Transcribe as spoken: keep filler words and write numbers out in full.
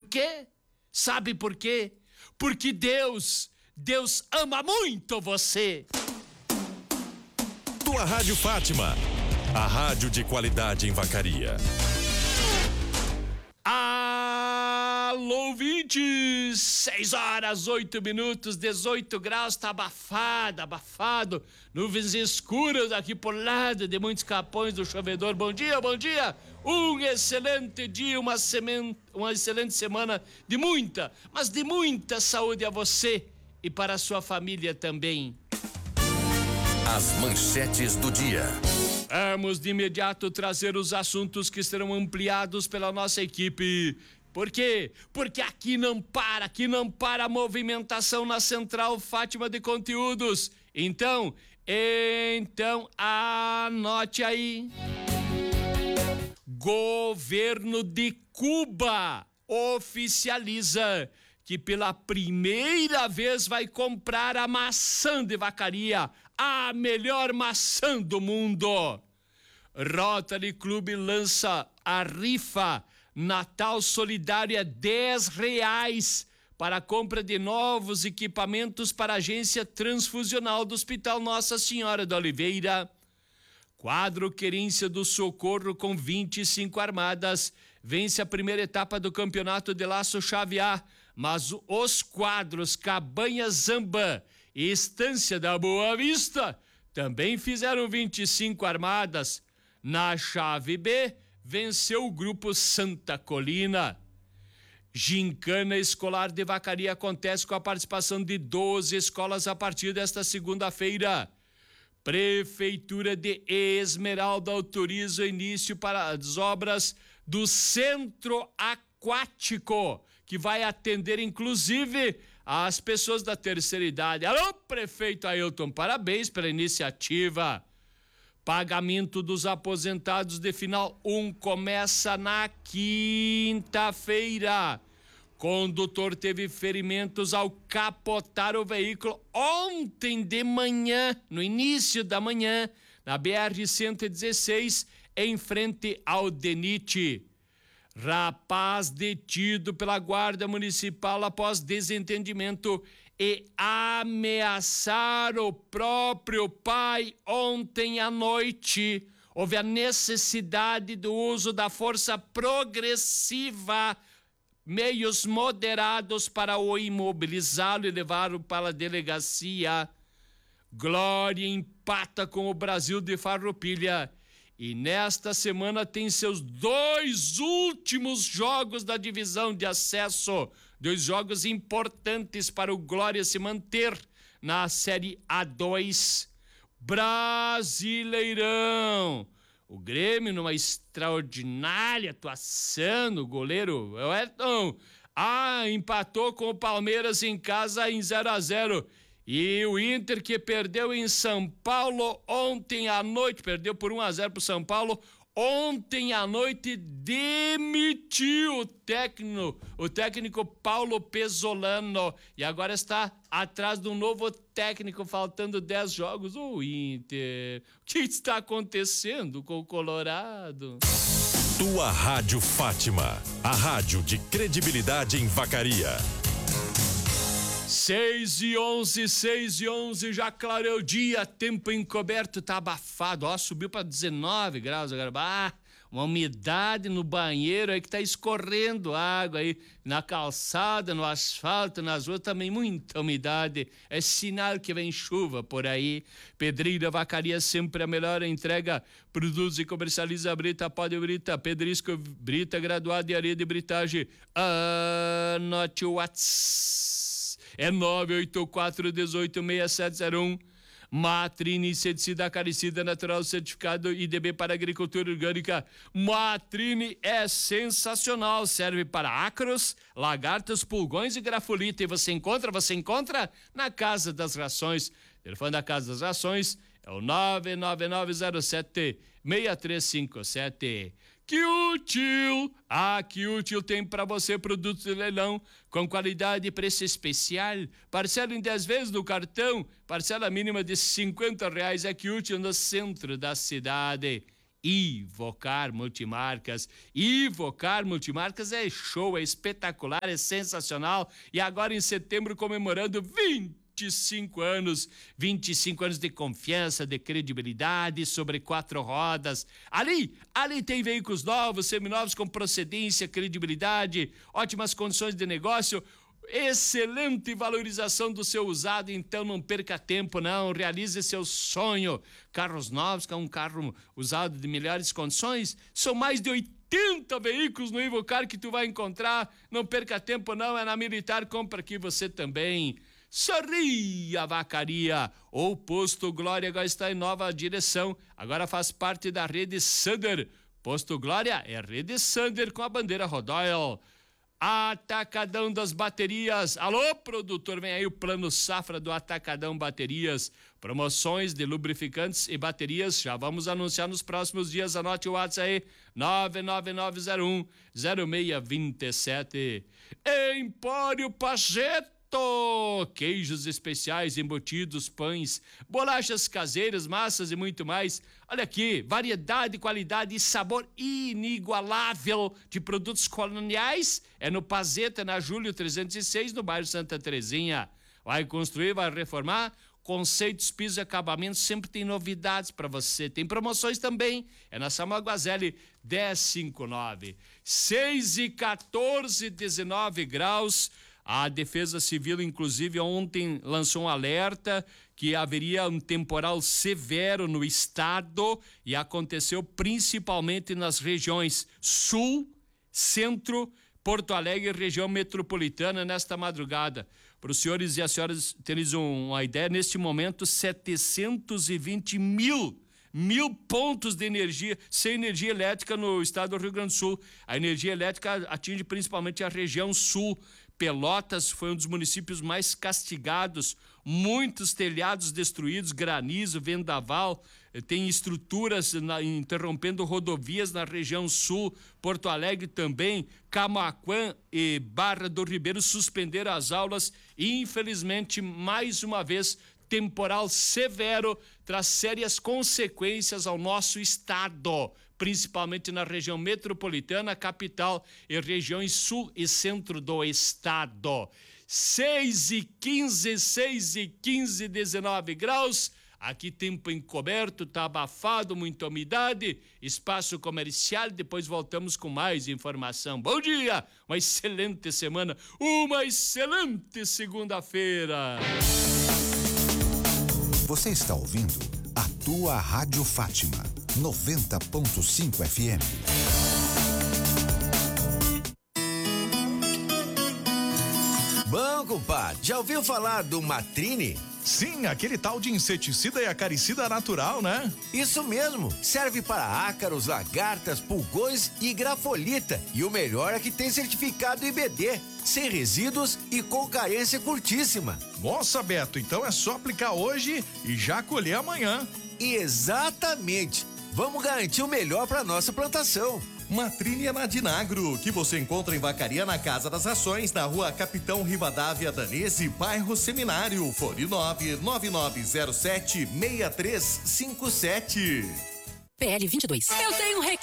quê? Sabe por quê? Porque Deus, Deus ama muito você. Tua Rádio Fátima, a rádio de qualidade em Vacaria. Alô, ouvintes! seis horas, oito minutos, dezoito graus, tá abafado, abafado. Nuvens escuras aqui por lado de muitos capões do chovedor. Bom dia, bom dia! Um excelente dia, uma, semen... uma excelente semana de muita, mas de muita saúde a você e para a sua família também. As manchetes do dia. Vamos de imediato trazer os assuntos que serão ampliados pela nossa equipe. Por quê? Porque aqui não para, aqui não para a movimentação na Central Fátima de Conteúdos. Então, então anote aí. Governo de Cuba oficializa que pela primeira vez vai comprar a maçã de Vacaria, a melhor maçã do mundo. Rotary Clube lança a rifa Natal Solidária dez reais para a compra de novos equipamentos para a agência transfusional do Hospital Nossa Senhora da Oliveira. Quadro Querência do Socorro com vinte e cinco armadas vence a primeira etapa do Campeonato de Laço Chave A, mas os quadros Cabanha Zamba e Estância da Boa Vista também fizeram vinte e cinco armadas. Na Chave B, venceu o grupo Santa Colina. Gincana Escolar de Vacaria acontece com a participação de doze escolas a partir desta segunda-feira. Prefeitura de Esmeralda autoriza o início para as obras do Centro Aquático, que vai atender inclusive as pessoas da terceira idade. Alô, prefeito Ailton, parabéns pela iniciativa. Pagamento dos aposentados de final um começa na quinta-feira. Condutor teve ferimentos ao capotar o veículo ontem de manhã, no início da manhã, na B R cento e dezesseis, em frente ao DENIT. Rapaz detido pela Guarda Municipal após desentendimento e ameaçar o próprio pai ontem à noite. Houve a necessidade do uso da força progressiva, meios moderados para o imobilizá-lo e levá-lo para a delegacia. Glória empata com o Brasil de Farroupilha e nesta semana tem seus dois últimos jogos da divisão de acesso, dois jogos importantes para o Glória se manter na Série A dois. Brasileirão. O Grêmio, numa extraordinária atuação, o goleiro Everton, ah, empatou com o Palmeiras em casa em zero a zero. E o Inter, que perdeu em São Paulo ontem à noite, perdeu por um a zero para o São Paulo, ontem à noite demitiu o técnico, o técnico Paulo Pesolano, e agora está atrás de um novo técnico, faltando dez jogos. O Inter, o que está acontecendo com o Colorado? Tua Rádio Fátima, a rádio de credibilidade em Vacaria. seis e onze, seis e onze, já clareou o dia, tempo encoberto, tá abafado, ó, subiu para dezenove graus agora, ah, uma umidade no banheiro aí que tá escorrendo água aí, na calçada, no asfalto, nas ruas, também muita umidade, é sinal que vem chuva por aí. Pedreira Vacaria, sempre a melhor entrega, produz e comercializa brita, pó de brita, pedrisco, brita graduada e areia de britagem. Anote o WhatsApp. É nove oito quatro, um oito, seis sete zero um. Matrine, inseticida acaricida natural certificado I D B para agricultura orgânica. Matrine é sensacional, serve para ácaros, lagartos, pulgões e grafolita. E você encontra, você encontra na Casa das Rações. O telefone da Casa das Rações é o nove nove nove zero sete, seis três cinco sete. Que útil! Ah, que útil tem para você produtos de leilão com qualidade e preço especial. Parcela em dez vezes no cartão, parcela mínima de cinquenta reais. É que útil no centro da cidade. Ivocar Multimarcas. Ivocar Multimarcas é show, é espetacular, é sensacional. E agora em setembro comemorando vinte e cinco anos, vinte e cinco anos de confiança, de credibilidade sobre quatro rodas. Ali, ali tem veículos novos, seminovos com procedência, credibilidade, ótimas condições de negócio, excelente valorização do seu usado. Então não perca tempo, não, realize seu sonho. Carros novos, com um carro usado de melhores condições, são mais de oitenta veículos no Ivocar que tu vai encontrar. Não perca tempo, não, é na Militar, compra aqui você também. Sorria Vacaria, ou Posto Glória agora está em nova direção, agora faz parte da Rede Sander. Posto Glória é Rede Sander com a bandeira Rodoil. Atacadão das Baterias. Alô, produtor, vem aí o plano safra do Atacadão Baterias. Promoções de lubrificantes e baterias, já vamos anunciar nos próximos dias. Anote o WhatsApp aí, nove nove nove zero um zero seis dois sete. Empório Pajeto. Queijos especiais, embutidos, pães, bolachas caseiras, massas e muito mais. Olha aqui, variedade, qualidade e sabor inigualável de produtos coloniais. É no Pazeta, na Júlio trezentos e seis, no bairro Santa Terezinha. Vai construir, vai reformar. Conceitos, piso e acabamentos, sempre tem novidades para você. Tem promoções também. É na Samuel Guazelli dez cinquenta e nove. seis e quatorze, dezenove graus. A Defesa Civil, inclusive, ontem lançou um alerta que haveria um temporal severo no estado e aconteceu principalmente nas regiões Sul, Centro, Porto Alegre e região metropolitana nesta madrugada. Para os senhores e as senhoras terem uma ideia, neste momento, setecentos e vinte mil Mil pontos de energia, sem energia elétrica no estado do Rio Grande do Sul. A energia elétrica atinge principalmente a região sul. Pelotas foi um dos municípios mais castigados, muitos telhados destruídos, granizo, vendaval, tem estruturas na, interrompendo rodovias na região sul. Porto Alegre também, Camaquã e Barra do Ribeiro suspenderam as aulas e, infelizmente, mais uma vez, temporal severo traz sérias consequências ao nosso estado, principalmente na região metropolitana, capital e regiões sul e centro do estado. seis e quinze, seis e quinze, dezenove graus. Aqui tempo encoberto, tá abafado, muita umidade, espaço comercial. Depois voltamos com mais informação. Bom dia, uma excelente semana, uma excelente segunda-feira. Você está ouvindo a tua Rádio Fátima, noventa ponto cinco F M. Bom, compadre, já ouviu falar do Matrine? Sim, aquele tal de inseticida e acaricida natural, né? Isso mesmo, serve para ácaros, lagartas, pulgões e grafolita. E o melhor é que tem certificado I B D, sem resíduos e com carência curtíssima. Nossa, Beto, então é só aplicar hoje e já colher amanhã. Exatamente, vamos garantir o melhor para nossa plantação. Matrine é na Dinagro, que você encontra em Vacaria, na Casa das Rações, na rua Capitão Rivadavia Danese, bairro Seminário, fone nove nove nove zero sete seis três cinco sete. P L vinte e dois. Eu tenho um recado.